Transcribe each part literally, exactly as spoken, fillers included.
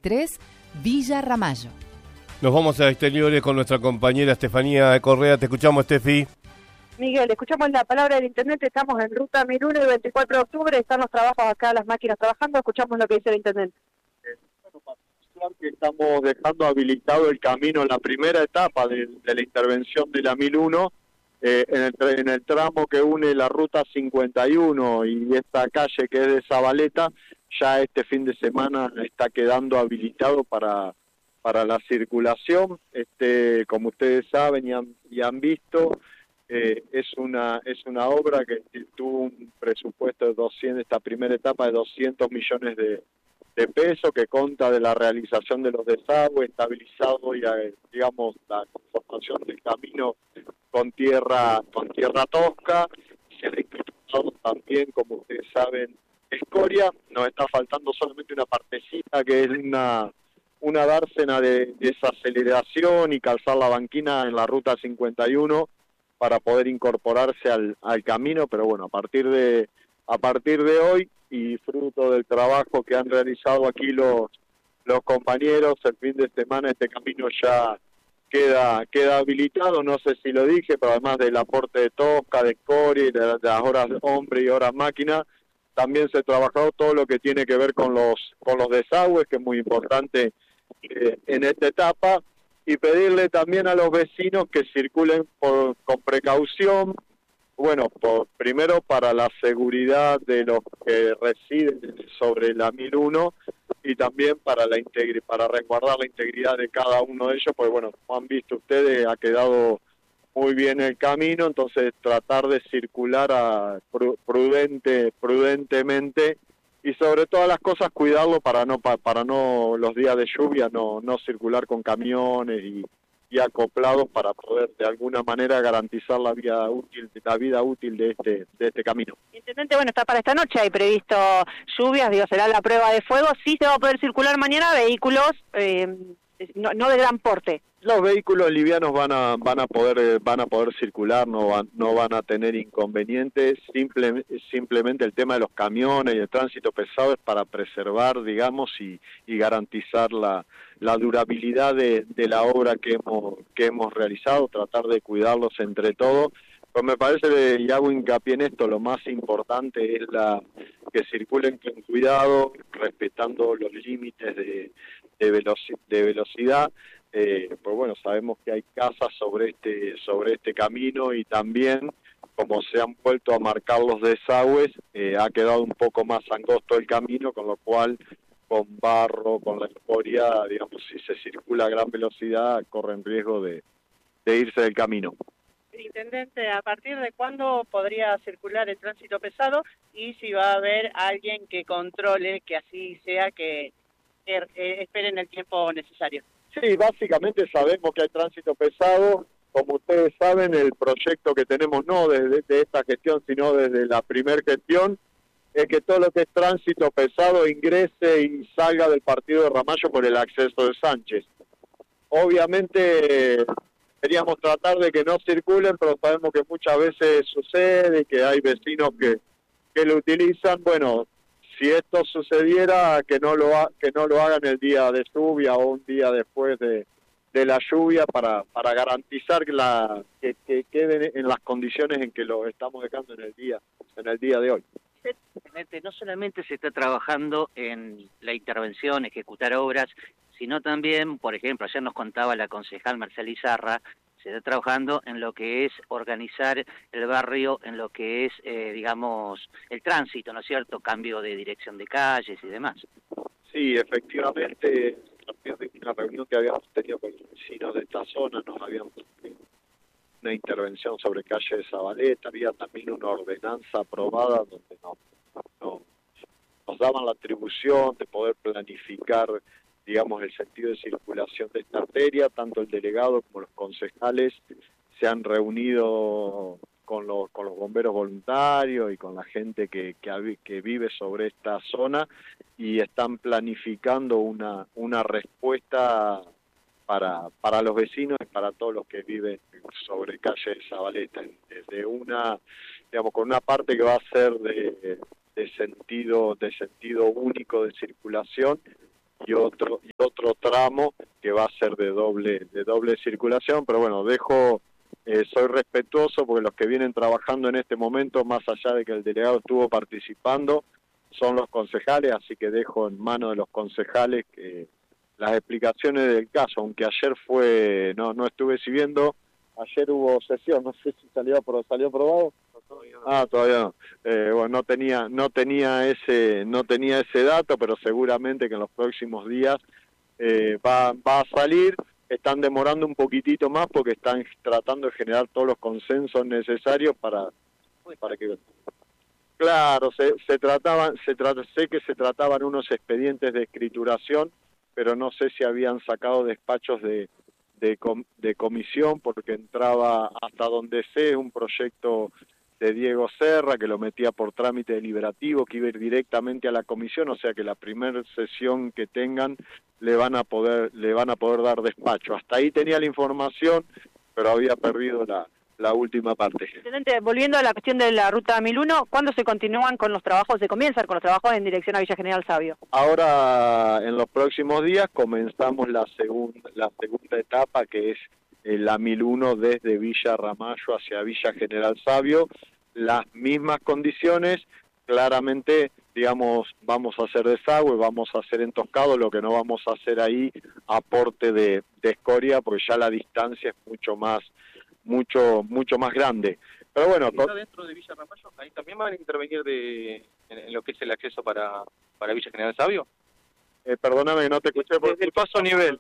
tres, Villa Ramallo. Nos vamos a exteriores con nuestra compañera Estefanía Correa. Te escuchamos, Estefi. Miguel, escuchamos la palabra del intendente, estamos en ruta mil uno y veinticuatro de octubre, están los trabajos acá, las máquinas trabajando, escuchamos lo que dice el intendente. Que estamos dejando habilitado el camino en la primera etapa de, de la intervención de la mil uno, eh, en, el, en el tramo que une la ruta cincuenta y uno y esta calle que es de Zabaleta, ya este fin de semana está quedando habilitado para, para la circulación. Este, como ustedes saben y han, y han visto, eh, es una es una obra que tuvo un presupuesto de doscientos, esta primera etapa de doscientos millones de de peso, que consta de la realización de los desagües, estabilizado y, digamos, la conformación del camino con tierra con tierra tosca. Se ha incluido también, como ustedes saben, escoria. Nos está faltando solamente una partecita que es una una dársena de desaceleración y calzar la banquina en la ruta cincuenta y uno para poder incorporarse al, al camino, pero bueno, a partir de a partir de hoy y fruto del trabajo que han realizado aquí los los compañeros, el fin de semana este camino ya queda queda habilitado. No sé si lo dije, pero además del aporte de tosca, de escoria, de, de las horas hombre y horas máquina, también se ha trabajado todo lo que tiene que ver con los con los desagües, que es muy importante eh, en esta etapa, y pedirle también a los vecinos que circulen por, con precaución. Bueno, por, primero para la seguridad de los que residen sobre la mil uno y también para la integri para resguardar la integridad de cada uno de ellos, pues bueno, como han visto ustedes, ha quedado muy bien el camino, entonces tratar de circular a, prudente prudentemente y sobre todas las cosas cuidarlo para no para, para no los días de lluvia no no circular con camiones y y acoplados para poder de alguna manera garantizar la vida útil, la vida útil de este de este camino. Intendente, bueno, está para esta noche, hay previsto lluvias, digo, será la prueba de fuego, sí se va a poder circular mañana vehículos eh, no, no de gran porte. Los vehículos livianos van a van a poder van a poder circular, no van no van a tener inconvenientes. Simple, simplemente el tema de los camiones y el tránsito pesado es para preservar, digamos, y, y garantizar la la durabilidad de, de la obra que hemos que hemos realizado, tratar de cuidarlos entre todos. Pues me parece, y hago hincapié en esto, lo más importante es la que circulen con cuidado, respetando los límites de de, veloci de velocidad. Eh, pues bueno, sabemos que hay casas sobre este sobre este camino y también, como se han vuelto a marcar los desagües, eh, ha quedado un poco más angosto el camino, con lo cual con barro, con la escoria, digamos, si se circula a gran velocidad, corren riesgo de, de irse del camino. Intendente, ¿a partir de cuándo podría circular el tránsito pesado y si va a haber alguien que controle que así sea, que, que eh, esperen el tiempo necesario? Sí, básicamente sabemos que hay tránsito pesado. Como ustedes saben, el proyecto que tenemos no desde de esta gestión, sino desde la primer gestión, es que todo lo que es tránsito pesado ingrese y salga del partido de Ramallo por el acceso de Sánchez. Obviamente queríamos tratar de que no circulen, pero sabemos que muchas veces sucede y que hay vecinos que, que lo utilizan. Bueno, si esto sucediera, que no lo ha, que no lo hagan el día de lluvia o un día después de, de la lluvia para para garantizar que, la, que, que queden en las condiciones en que lo estamos dejando en el día en el día de hoy. No solamente se está trabajando en la intervención, ejecutar obras, sino también, por ejemplo, ayer nos contaba la concejal Marcela Izarra, se está trabajando en lo que es organizar el barrio, en lo que es, eh, digamos, el tránsito, ¿no es cierto?, cambio de dirección de calles y demás. Sí, efectivamente, a partir de una reunión que habíamos tenido con los vecinos de esta zona, nos habíamos tenido una intervención sobre calle de Zabaleta, había también una ordenanza aprobada donde nos, nos, nos daban la atribución de poder planificar, digamos, el sentido de circulación de esta arteria. Tanto el delegado como los concejales se han reunido con los con los bomberos voluntarios y con la gente que, que, que vive sobre esta zona y están planificando una una respuesta para para los vecinos y para todos los que viven sobre calle de Zabaleta, desde una, digamos, con una parte que va a ser de, de sentido de sentido único de circulación, y otro y otro tramo que va a ser de doble de doble circulación, pero bueno, dejo eh, soy respetuoso porque los que vienen trabajando en este momento, más allá de que el delegado estuvo participando, son los concejales, así que dejo en manos de los concejales que las explicaciones del caso, aunque ayer fue, no no estuve siguiendo, ayer hubo sesión, no sé si salió salió aprobado. Ah, todavía no. Eh, bueno, no tenía, no tenía ese, no tenía ese dato, pero seguramente que en los próximos días eh, va, va a salir. Están demorando un poquitito más porque están tratando de generar todos los consensos necesarios para, para que. Claro, se, se trataban, se trata, sé que se trataban unos expedientes de escrituración, pero no sé si habían sacado despachos de de, com, de comisión, porque entraba hasta donde sé un proyecto de Diego Serra, que lo metía por trámite deliberativo, que iba a ir directamente a la comisión, o sea que la primera sesión que tengan le van a poder le van a poder dar despacho. Hasta ahí tenía la información, pero había perdido la, la última parte. Intendente, volviendo a la cuestión de la ruta mil uno, ¿cuándo se continúan con los trabajos, se comienzan con los trabajos en dirección a Villa General Sabio? Ahora, en los próximos días, comenzamos la segunda, la segunda etapa, que es eh, la mil uno desde Villa Ramallo hacia Villa General Sabio. Las mismas condiciones, claramente, digamos, vamos a hacer desagüe, vamos a hacer entoscado, lo que no vamos a hacer ahí, aporte de, de escoria, porque ya la distancia es mucho más, mucho, mucho más grande. Pero bueno, ¿Está dentro de Villa Ramallo? ¿Ahí también van a intervenir de, en, en lo que es el acceso para, para Villa General Sabio? Eh, perdóname, no te escuché. Por... Desde el paso a nivel.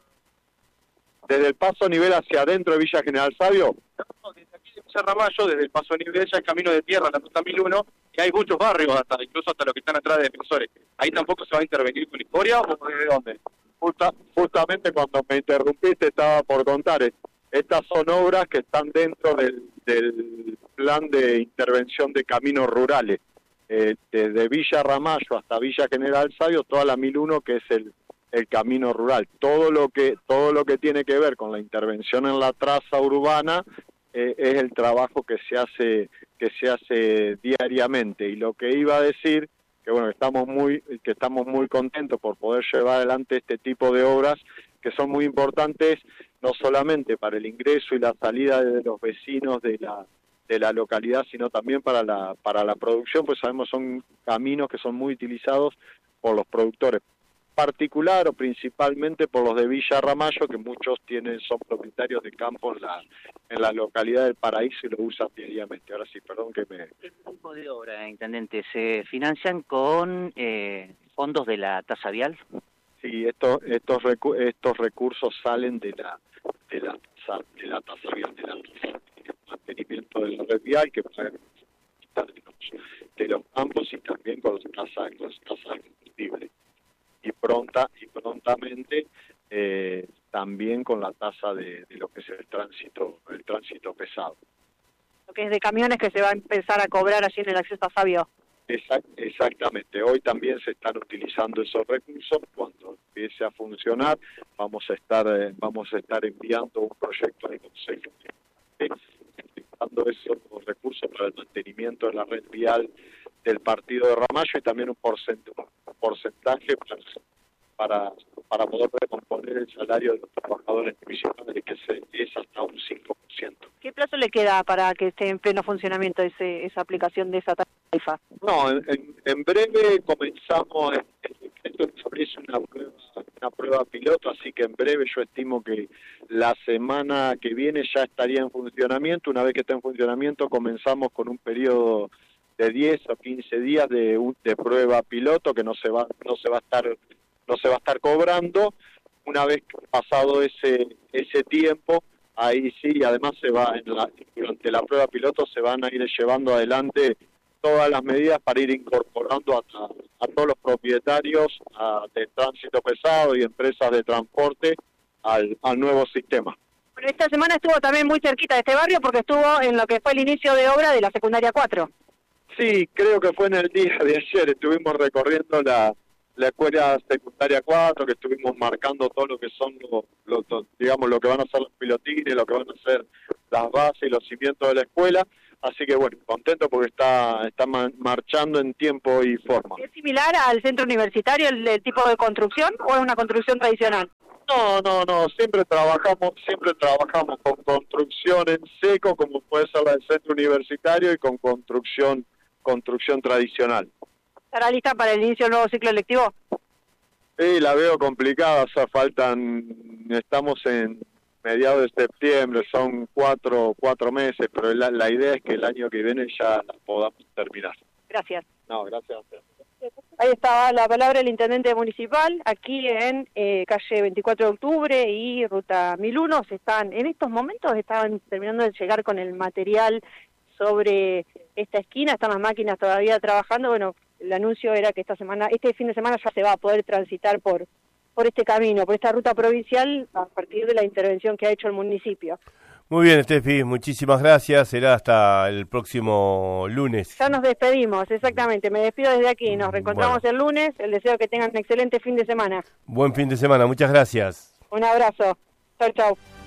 Desde el paso a nivel hacia adentro de Villa General Sabio. No, desde aquí de Villa Ramallo, desde el paso a nivel, ya el camino de tierra, la ruta mil uno, y hay muchos barrios, hasta incluso hasta los que están atrás de defensores. ¿Ahí tampoco se va a intervenir con historia o desde dónde? Justa, justamente cuando me interrumpiste estaba por contar. Estas son obras que están dentro del, del plan de intervención de caminos rurales. Eh, desde Villa Ramallo hasta Villa General Sabio, toda la mil uno, que es el el camino rural. Todo lo que todo lo que tiene que ver con la intervención en la traza urbana eh, es el trabajo que se hace que se hace diariamente. Y lo que iba a decir, que bueno, estamos muy que estamos muy contentos por poder llevar adelante este tipo de obras que son muy importantes, no solamente para el ingreso y la salida de los vecinos de la de la localidad, sino también para la para la producción, pues sabemos son caminos que son muy utilizados por los productores, particular o principalmente por los de Villa Ramallo, que muchos tienen son propietarios de campo en la en la localidad del Paraíso y lo usan diariamente. Ahora sí, perdón que me... ¿Qué tipo de obra, intendente? ¿Se financian con eh, fondos de la tasa vial? Sí, estos estos recu estos recursos salen de la de la tasa de la tasa vial, de la tasa de mantenimiento de la red vial, que puede estar de los, de los campos, y también con las tasas con las tasas de combustible. Y pronta y prontamente eh, también con la tasa de, de lo que es el tránsito el tránsito pesado. Lo que es de camiones que se va a empezar a cobrar allí en el acceso a Sabio. Exact, exactamente. Hoy también se están utilizando esos recursos. Cuando empiece a funcionar, vamos a estar eh, vamos a estar enviando un proyecto al Consejo utilizando esos recursos para el mantenimiento de la red vial del partido de Ramallo, y también un porcentaje, un porcentaje para, para para poder recomponer el salario de los trabajadores municipales, que se, es hasta un cinco por ciento. ¿Qué plazo le queda para que esté en pleno funcionamiento ese, esa aplicación de esa tarifa? No, en, en, en breve comenzamos, esto es una prueba, una prueba piloto, así que en breve yo estimo que la semana que viene ya estaría en funcionamiento. Una vez que esté en funcionamiento comenzamos con un periodo de diez o quince días de, de prueba piloto, que no se va no se va a estar no se va a estar cobrando. Una vez pasado ese ese tiempo, ahí sí, además se va en la, durante la prueba piloto se van a ir llevando adelante todas las medidas para ir incorporando a, a, a todos los propietarios a, de tránsito pesado y empresas de transporte al, al nuevo sistema. Bueno, esta semana estuvo también muy cerquita de este barrio porque estuvo en lo que fue el inicio de obra de la secundaria cuatro. Sí, creo que fue en el día de ayer, estuvimos recorriendo la, la escuela secundaria cuatro, que estuvimos marcando todo lo que son, los, los, digamos, lo que van a ser los pilotines, lo que van a ser las bases y los cimientos de la escuela. Así que bueno, contento porque está, está marchando en tiempo y forma. ¿Es similar al centro universitario el, el tipo de construcción o es una construcción tradicional? No, no, no, siempre trabajamos, siempre trabajamos con construcción en seco, como puede ser la del centro universitario, y con construcción, construcción tradicional. ¿Estará lista para el inicio del nuevo ciclo lectivo? Sí, la veo complicada, o sea, faltan, estamos en mediados de septiembre, son cuatro, cuatro meses, pero la, la idea es que el año que viene ya la podamos terminar. Gracias. No, gracias a usted. Ahí estaba la palabra del intendente municipal, aquí en eh, calle veinticuatro de octubre y ruta mil uno. Se están, en estos momentos estaban terminando de llegar con el material sobre esta esquina, están las máquinas todavía trabajando. Bueno, el anuncio era que esta semana, este fin de semana ya se va a poder transitar por, por este camino, por esta ruta provincial, a partir de la intervención que ha hecho el municipio. Muy bien, Estefi, muchísimas gracias. Será hasta el próximo lunes. Ya nos despedimos, exactamente. Me despido desde aquí. Nos reencontramos bueno. el lunes. El deseo que tengan un excelente fin de semana. Buen fin de semana. Muchas gracias. Un abrazo. Chau, chau.